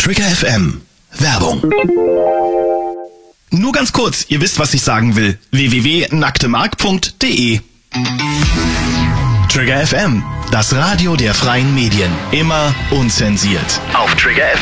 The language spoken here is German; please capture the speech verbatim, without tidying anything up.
Trigger F M. Werbung. Nur ganz kurz, ihr wisst, was ich sagen will. w w w punkt nacktemark punkt de Trigger F M, das Radio der freien Medien. Immer unzensiert. Auf Trigger F M.